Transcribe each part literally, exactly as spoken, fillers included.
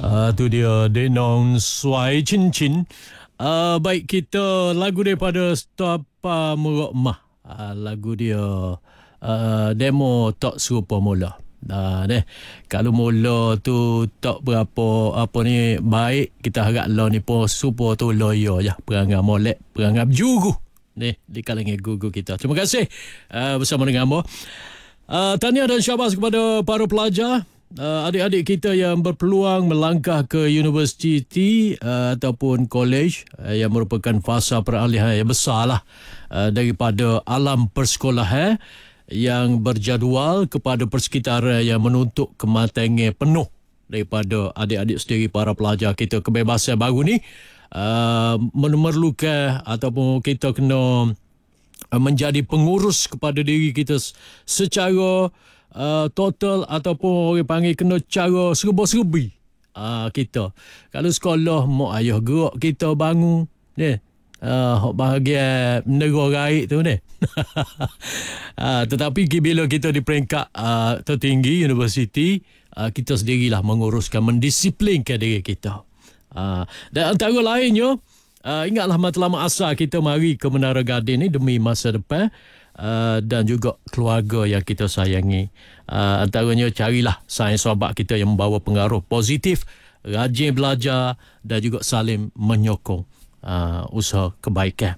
Uh, tu dia Denong Suai Chin Chin. Uh, baik, kita lagu daripada Stapa Merok Mah. Uh, lagu dia uh, demo tak serupa mula. Nah, deh. Kalau mula tu tak berapa apa ni baik, kita harap lo ni pun super tu loyo je. Perangai molek, perangai jugu. Ni di kalangan guru kita. Terima kasih uh, bersama dengan Ambo. Uh, tahniah dan syabas kepada para pelajar, uh, adik-adik kita yang berpeluang melangkah ke universiti uh, ataupun kolej uh, yang merupakan fasa peralihan yang besar lah uh, daripada alam persekolahan yang berjadual kepada persekitaran yang menuntut kematangan penuh daripada adik-adik sendiri, para pelajar kita. Kebebasan baru ni uh, memerlukan ataupun kita kena menjadi pengurus kepada diri kita secara uh, total, ataupun orang panggil kena cara serba-serbi uh, kita. Kalau sekolah mak ayah gerak kita bangun ni, uh, bahagian negara raik tu ni. uh, tetapi bila kita di peringkat uh, tertinggi universiti, uh, kita sendirilah menguruskan, mendisiplinkan diri kita. Uh, dan antara lainnya, Uh, ingatlah matlamat asal kita mari ke Menara Gading ni demi masa depan uh, dan juga keluarga yang kita sayangi. Uh, antaranya carilah sains sahabat kita yang membawa pengaruh positif, rajin belajar dan juga saling menyokong uh, usaha kebaikan.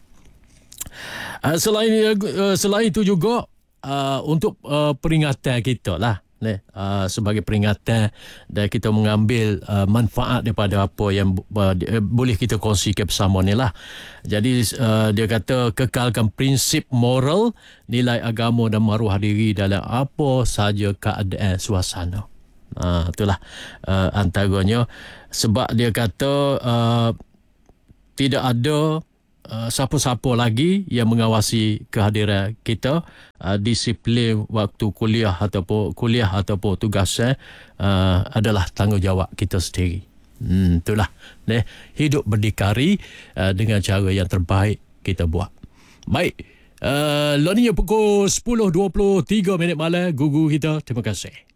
Uh, selain uh, selain itu juga uh, untuk uh, peringatan kita lah. Ni, uh, sebagai peringatan dan kita mengambil uh, manfaat daripada apa yang uh, boleh kita kongsikan bersama ni lah. Jadi uh, dia kata kekalkan prinsip moral, nilai agama dan maruah diri dalam apa sahaja keadaan suasana. Uh, itulah uh, antaranya. Sebab dia kata uh, tidak ada Uh, siapa-siapa lagi yang mengawasi kehadiran kita, uh, disiplin waktu kuliah ataupun kuliah ataupun tugas uh, adalah tanggungjawab kita sendiri. Hmm, itulah. Nah, hidup berdikari uh, dengan cara yang terbaik kita buat. Baik, uh, lo ni pukul sepuluh dua puluh tiga minit malam, gugu kita. Terima kasih.